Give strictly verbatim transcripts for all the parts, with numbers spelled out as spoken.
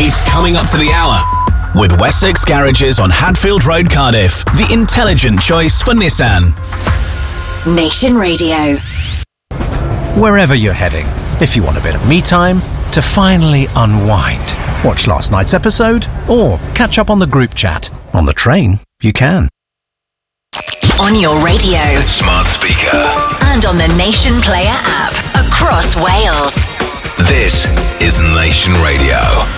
It's coming up to the hour. With Wessex Garages on Hadfield Road, Cardiff, the intelligent choice for Nissan. Nation Radio. Wherever you're heading, if you want a bit of me time to finally unwind, watch last night's episode, or catch up on the group chat. On the train, you can. On your radio, Smart speaker, and on the Nation Player app across Wales. This is Nation Radio.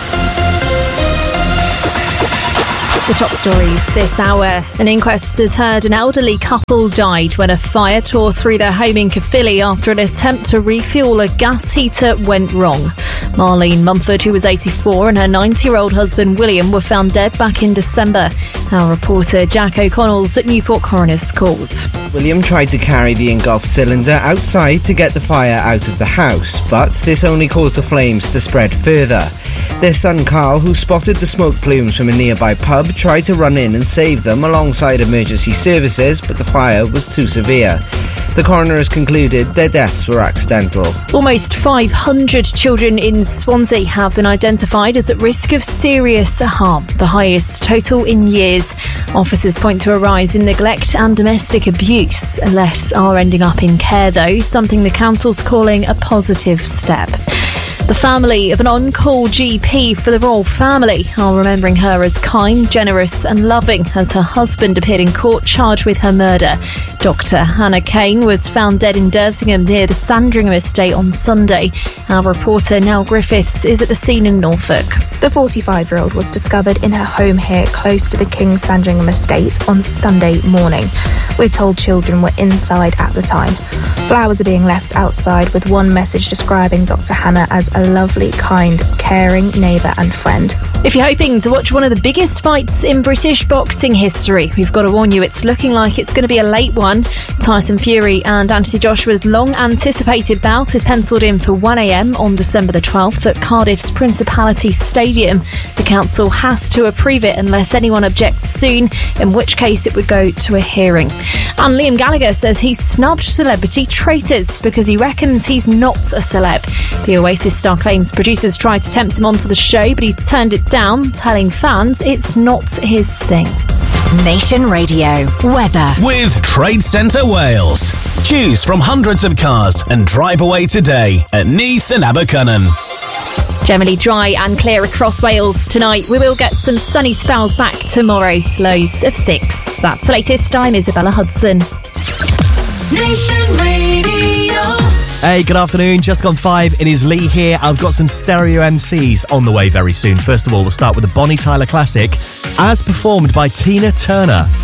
The top stories this hour. An inquest has heard an elderly couple died when a fire tore through their home in Caerphilly after an attempt to refuel a gas heater went wrong. Marlene Mumford, who was eighty-four, and her ninety-year-old husband William were found dead back in December. Our reporter Jack O'Connell's at Newport Coroner's calls. William tried to carry the engulfed cylinder outside to get the fire out of the house, but this only caused the flames to spread further. Their son Carl, who spotted the smoke plumes from a nearby pub, tried to run in and save them alongside emergency services, but the fire was too severe. The coroner has concluded their deaths were accidental. Almost five hundred children in Swansea have been identified as at risk of serious harm, the highest total in years. Officers point to a rise in neglect and domestic abuse. Less are ending up in care, though, something the council's calling a positive step. The family of an on-call G P for the royal family are remembering her as kind, generous and loving as her husband appeared in court charged with her murder. Doctor Hannah Kane was found dead in Dersingham near the Sandringham estate on Sunday. Our reporter Nell Griffiths is at the scene in Norfolk. The forty-five-year-old was discovered in her home here close to the King's Sandringham estate on Sunday morning. We're told children were inside at the time. Flowers are being left outside with one message describing Doctor Hannah as a lovely, kind, caring neighbour and friend. If you're hoping to watch one of the biggest fights in British boxing history, we've got to warn you it's looking like it's going to be a late one. Tyson Fury and Anthony Joshua's long-anticipated bout is pencilled in for one a.m. on December the twelfth at Cardiff's Principality Stadium. The council has to approve it unless anyone objects soon, in which case it would go to a hearing. And Liam Gallagher says he's snubbed celebrity traitors because he reckons he's not a celeb. The Oasis star claims producers tried to tempt him onto the show, but he turned it down, telling fans it's not his thing. Nation Radio. Weather. With Trade Centre Wales. Choose from hundreds of cars and drive away today at Neath and Abercynon. Generally dry and clear across Wales tonight. We will get some sunny spells back tomorrow. Lows of six. That's the latest. I'm Isabella Hudson. Nation Radio. Hey, good afternoon. Just gone five. It is Lee here. I've got some stereo M Cs on the way very soon. First of all, we'll start with the Bonnie Tyler classic, as performed by Tina Turner.